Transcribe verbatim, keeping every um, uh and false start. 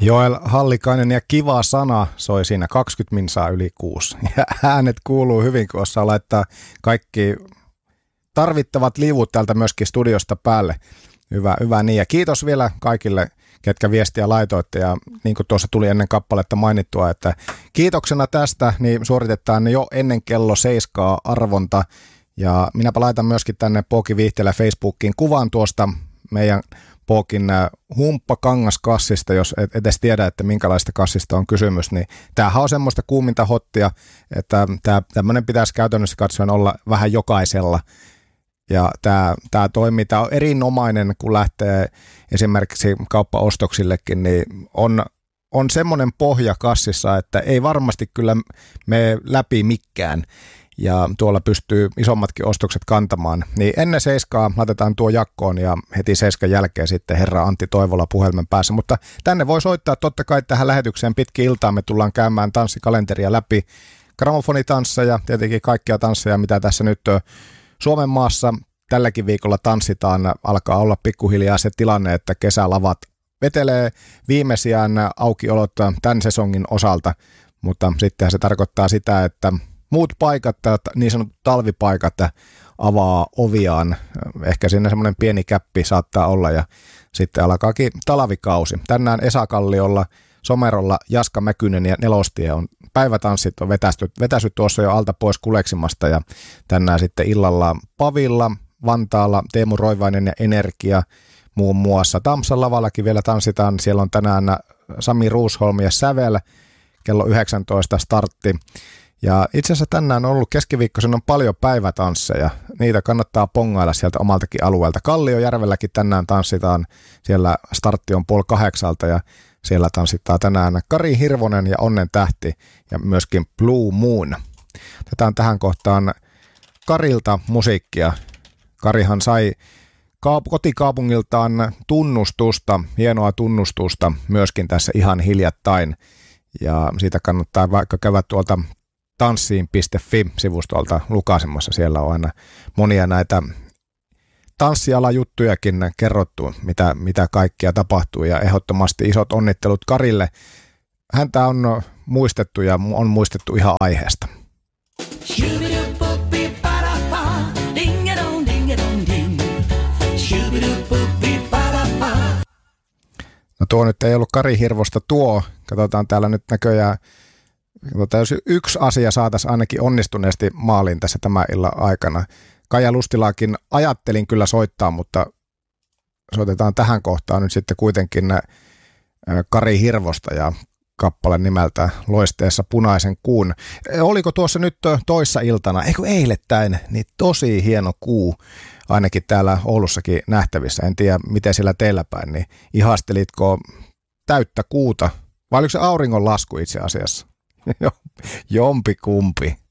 Joel Hallikainen ja Kiva sana soi siinä kaksikymmentä minsaa yli kuusi. Ja äänet kuuluu hyvin, kun osaa laittaa kaikki tarvittavat liivut täältä myöskin studiosta päälle. Hyvä, hyvä niin. Ja kiitos vielä kaikille, ketkä viestiä laitoitte. Ja niin kuin tuossa tuli ennen kappaletta mainittua, että kiitoksena tästä niin suoritetaan jo ennen kello seiskaa arvonta. Ja minäpä laitan myöskin tänne Pooki Viihteellä Facebookiin kuvan tuosta meidän Pookin humppakangaskassista, jos et edes tiedä, että minkälaista kassista on kysymys, niin tämähän on semmoista kuuminta hottia, että tämä, tämmöinen pitäisi käytännössä katsoen olla vähän jokaisella. Ja tämä, tämä toimii, tämä on erinomainen, kun lähtee esimerkiksi kauppaostoksillekin, niin on, on semmoinen pohja kassissa, että ei varmasti kyllä mene läpi mikään. Ja tuolla pystyy isommatkin ostokset kantamaan. Niin ennen seiskaa laitetaan tuo jakkoon ja heti seiskan jälkeen sitten herra Antti Toivola puhelimen päässä. Mutta tänne voi soittaa totta kai tähän lähetykseen pitkin iltaa. Me tullaan käymään tanssikalenteria läpi. Gramofonitansseja, tietenkin kaikkia tansseja, mitä tässä nyt Suomen maassa tälläkin viikolla tanssitaan. Alkaa olla pikkuhiljaa se tilanne, että kesälavat vetelee viimeisiään aukiolot tämän sesongin osalta. Mutta sitten se tarkoittaa sitä, että muut paikat, niin sanotut talvipaikat, avaa oviaan. Ehkä siinä semmoinen pieni käppi saattaa olla ja sitten alkaakin talvikausi. Tänään Esa Kalliolla, Somerolla Jaska Mäkynen ja Nelostie on päivätanssit on vetästy, vetästy tuossa jo alta pois kuleksimasta ja tänään sitten illalla Pavilla, Vantaalla Teemu Roivainen ja Energia muun muassa. Tampsan lavallakin vielä tanssitaan. Siellä on tänään Sami Ruusholm ja Sävel kello yhdeksäntoista startti. Ja itse asiassa tänään on ollut keskiviikkoisen on paljon päivätansseja. Niitä kannattaa pongailla sieltä omaltakin alueelta. Kalliojärvelläkin tänään tanssitaan. Siellä startti on puoli kahdeksalta ja siellä tanssitaan tänään Kari Hirvonen ja Onnen tähti ja myöskin Blue Moon. Otetaan tähän kohtaan Karilta musiikkia. Karihan sai kaup- kotikaupungiltaan tunnustusta, hienoa tunnustusta myöskin tässä ihan hiljattain. Ja siitä kannattaa vaikka käydä tuolta tanssiin piste fi-sivustolta lukaisemassa. Siellä on aina monia näitä tanssialajuttujakin kerrottu, mitä, mitä kaikkia tapahtuu. Ja ehdottomasti isot onnittelut Karille. Häntä on muistettu ja on muistettu ihan aiheesta. No tuo nyt ei ollut Kari Hirvosta tuo. Katsotaan täällä nyt näköjään. Katsotaan, jos yksi asia saataisiin ainakin onnistuneesti maaliin tässä tämän illan aikana. Kaija Lustilaakin ajattelin kyllä soittaa, mutta soitetaan tähän kohtaan nyt sitten kuitenkin Kari Hirvosta ja kappale nimeltä Loisteessa punaisen kuun. Oliko tuossa nyt toissa iltana, eikö eilettäin, niin tosi hieno kuu ainakin täällä Oulussakin nähtävissä. En tiedä, miten siellä teillä päin, niin ihastelitko täyttä kuuta vai oliko se auringon lasku itse asiassa? Jompi kumpi.